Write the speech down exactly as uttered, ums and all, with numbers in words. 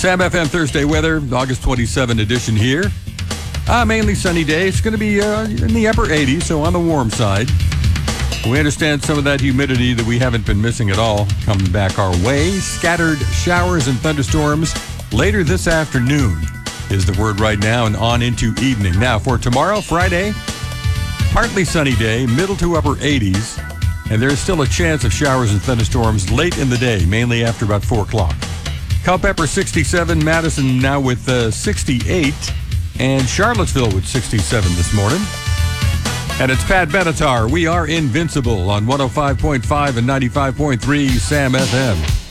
Sam F M Thursday weather, August twenty-seventh edition here. Uh, mainly sunny day. It's going to be uh, in the upper eighties, so on the warm side. We understand some of that humidity that we haven't been missing at all coming back our way. Scattered showers and thunderstorms later this afternoon is the word right now, and on into evening. Now for tomorrow, Friday, partly sunny day, middle to upper eighties, and there's still a chance of showers and thunderstorms late in the day, mainly after about four o'clock. Culpeper sixty-seven, Madison now with uh, sixty-eight, and Charlottesville with sixty-seven this morning. And it's Pat Benatar. We are invincible on one oh five point five and ninety-five point three Sam F M.